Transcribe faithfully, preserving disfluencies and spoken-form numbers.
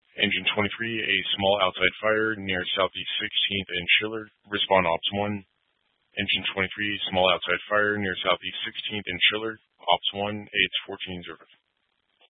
Engine twenty-three, a small outside fire near Southeast sixteenth and Schiller. Respond Ops one. Engine twenty-three, small outside fire near Southeast sixteenth and Schiller. Ops one, A H fourteen zero.